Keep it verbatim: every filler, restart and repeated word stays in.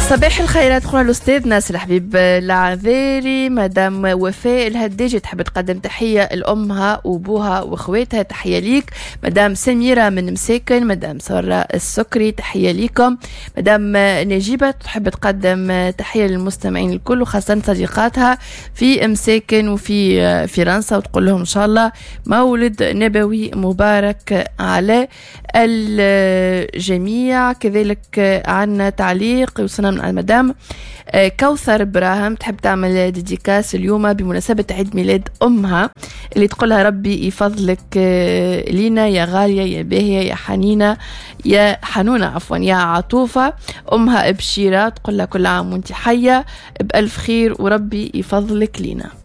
صباح الخيرات خويا الاستاذ ناصر حبيب العذاري. مدام وفاء الهداجي تحب تقدم تحيه لامها وابوها واخواتها، تحيه ليك. مدام سميره من مساكن، مدام ساره السكري تحيه ليكم. مدام نجيبه تحب تقدم تحيه للمستمعين الكل وخاصه صديقاتها في مساكن وفي فرنسا، وتقول لهم ان شاء الله مولد نبوي مبارك على الجميع. كذلك عنا تعليق يوصلنا من المدام كوثر براهم تحب تعمل ديديكاس اليوم بمناسبة عيد ميلاد أمها، اللي تقولها ربي يفضلك لينا يا غالية يا باهية يا حنينة يا حنونة عفوا يا عطوفة. أمها بشيرة تقولها كل عام وانت حية بألف خير وربي يفضلك لينا.